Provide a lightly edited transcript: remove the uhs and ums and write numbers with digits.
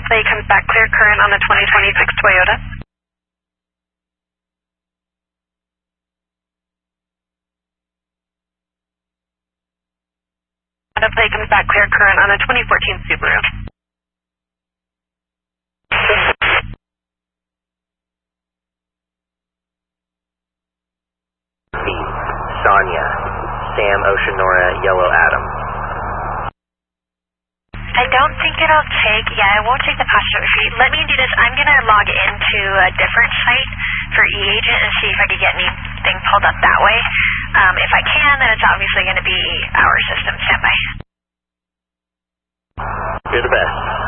play comes back clear current on a 2026 Toyota. Data play comes back clear current on a 2014 Subaru. Sonia, Sam, Ocean, Nora, Yellow, Adam. I don't think it'll take, I won't take the passenger sheet. Let me do this. I'm going to log into a different site for eAgent and see if I can get anything pulled up that way. If I can, then it's obviously going to be our system standby. You're the best.